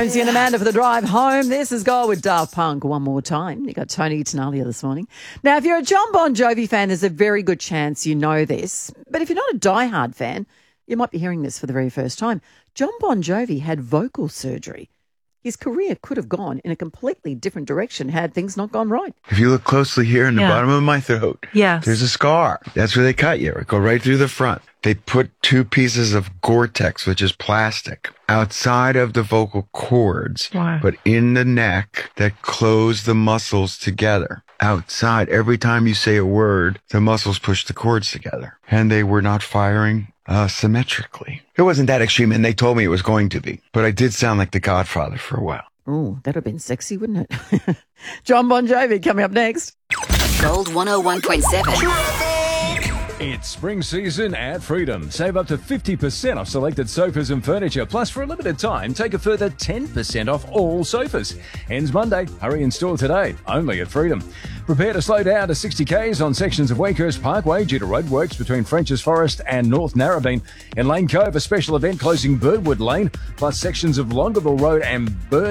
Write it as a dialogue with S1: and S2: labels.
S1: Jonesy and Amanda for the drive home. This is Go with Daft Punk one more time. You got Tony Tenalia this morning. Now, if you're a John Bon Jovi fan, there's a very good chance you know this. But if you're not a diehard fan, you might be hearing this for the very first time. John Bon Jovi had vocal surgery. His career could have gone in a completely different direction had things not gone right.
S2: If you look closely here in the bottom of my throat, there's a scar. That's where they cut you. It go right through the front. They put 2 pieces of Gore-Tex, which is plastic, outside of the vocal cords, but in the neck that close the muscles together. Outside, every time you say a word, the muscles push the cords together. And they were not firing symmetrically. It wasn't that extreme, and they told me it was going to be. But I did sound like the Godfather for a while.
S1: Oh, that would have been sexy, wouldn't it? John Bon Jovi coming up next.
S3: Gold 101.7.
S4: It's spring season at Freedom. Save up to 50% off selected sofas and furniture. Plus, for a limited time, take a further 10% off all sofas. Ends Monday. Hurry in store today. Only at Freedom. Prepare to slow down to 60 k's on sections of Wakehurst Parkway due to roadworks between French's Forest and North Narrabeen. In Lane Cove, a special event closing Birdwood Lane, plus sections of Longueville Road and